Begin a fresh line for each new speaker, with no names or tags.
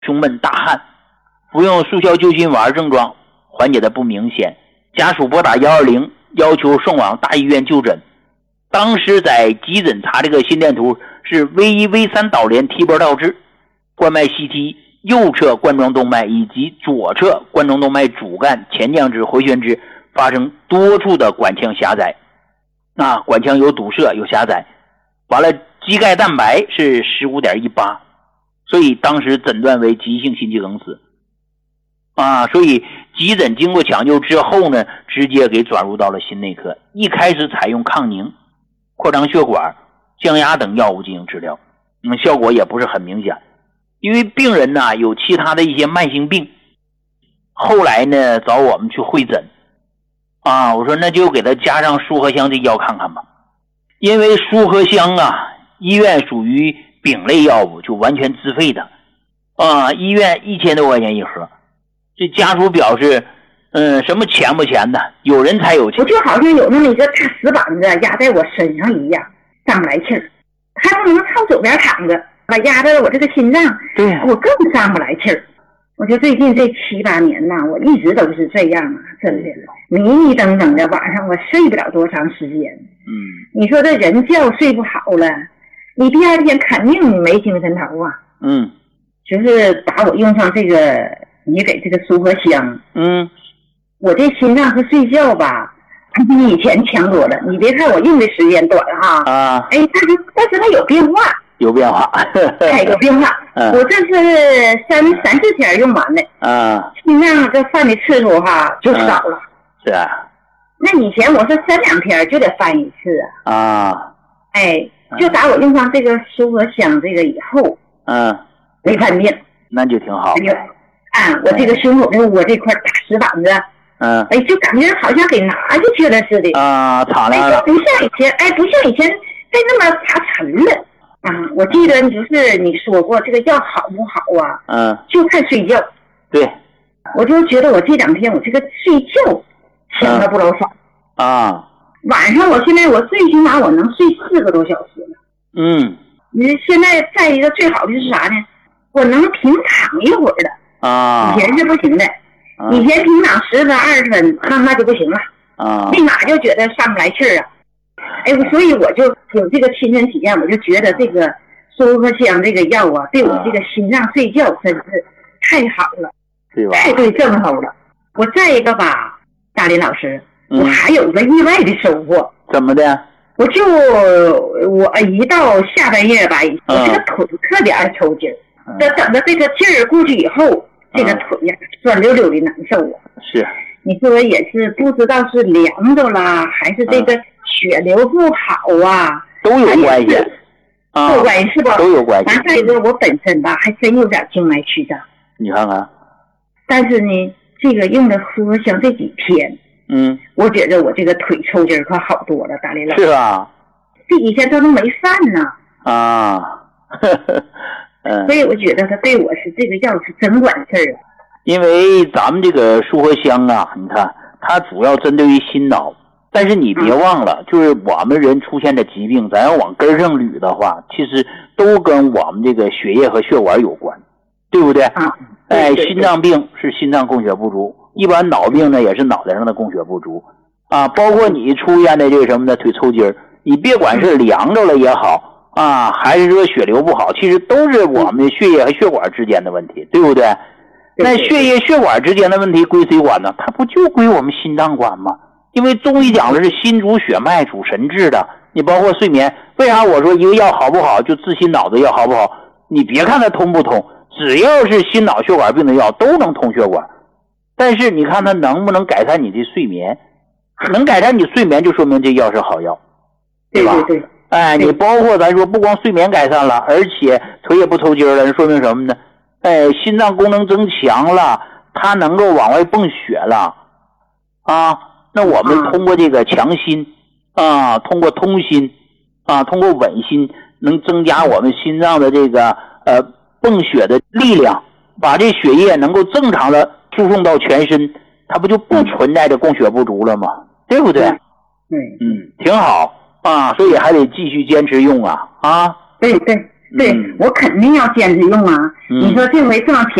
胸闷大汗，服用速效救心丸症状缓解的不明显，家属拨打120要求送往大医院就诊。当时在急诊查这个心电图是 V1 V3 导联 T 波倒置，冠脉 CT 右侧冠状动脉以及左侧冠状动脉主干前降支回旋支发生多处的管腔狭窄，管腔有堵塞有狭窄，完了肌钙蛋白是 15.18， 所以当时诊断为急性心肌梗死所以急诊经过抢救之后呢，直接给转入到了心内科，一开始采用抗凝、扩张血管、降压等药物进行治疗，效果也不是很明显。因为病人呢有其他的一些慢性病，后来呢找我们去会诊我说那就给他加上舒和香这药看看吧。因为舒和香医院属于丙类药物，就完全自费的医院1000多块钱一盒。这家属表示什么钱不钱的，有人才有钱。
我就好像有那么一个大石板子压在我身上一样，上不来气儿，还不能朝左边躺着，把压在了我这个心脏，
对，
我更上不来气儿。我就最近这7、8年我一直都是这样真的迷迷瞪瞪的，晚上我睡不了多长时间。你说这人觉睡不好了，你第二天肯定没精神头就是打我用上这个你给这个舒和香，我这心脏和睡觉吧，它比以前强多了。你别看我用的时间短但是它有变化，
有变化
有变化。我这是三四天用完的心脏这犯的次数就少了。
是啊，
那以前我是3、2天就得犯一次就打我用上这个舒和香这个以后没犯病，
那就挺好。
我这个胸口我这块大石板子就感觉好像给拿进去了似的
敞亮了，
不像以前再那么查沉了我记得就是你说过这个药好不好就看睡觉。
对，
我就觉得我这2天我这个睡觉强了不老少晚上我现在我最起码我能睡4个多小时了。你现在再一个最好的是啥呢？我能平躺一会儿的以前是不行的以前平躺10分20分那就不行了立马就觉得上不来气儿所以我就有这个亲身体验，我就觉得这个舒和香这个药对我这个心脏睡觉真是太好了，
对吧？
太对症候了。我再一个吧，大林老师我还有个意外的收获。
怎么的？
我一到下半夜吧我这个腿特别爱抽筋等着这个劲儿过去以后这个腿酸溜溜的难受
是，
你说也是不知道是凉着啦还是这个血流不好
都有关系
都有关系是吧？
都有关系。
再一个我本身吧还真有点静脉曲张，
你看看。
但是呢这个用的舒和香这几天我觉得我这个腿抽筋可好多了，大林老师。
是吧？
这以前都没犯呢所以我觉得他对我是这个药是真管事儿
因为咱们这个舒和香你看它主要针对于心脑，但是你别忘了就是我们人出现的疾病咱要往根上捋的话，其实都跟我们这个血液和血管有关，对不对？心脏病是心脏供血不足，一般脑病呢也是脑袋上的供血不足包括你出现的这个什么的腿抽筋你别管是凉着了也好还是说血流不好，其实都是我们血液和血管之间的问题，对不对？那血液血管之间的问题归谁管呢？它不就归我们心脏管吗？因为中医讲的是心主血脉主神志的，你包括睡眠，为啥我说一个药好不好就治心脑的药好不好，你别看它通不通，只要是心脑血管病的药都能通血管，但是你看它能不能改善你的睡眠，能改善你睡眠就说明这药是好药，对吧？
对
你包括咱说不光睡眠改善了，而且腿也不抽筋了，说明什么呢？心脏功能增强了，它能够往外泵血了那我们通过这个强心通过通心通过稳心，能增加我们心脏的这个泵血的力量，把这血液能够正常的输送到全身，它不就不存在着供血不足了吗？对不对？
挺
好所以还得继续坚持用对。
对，我肯定要坚持用啊。你说这回这么便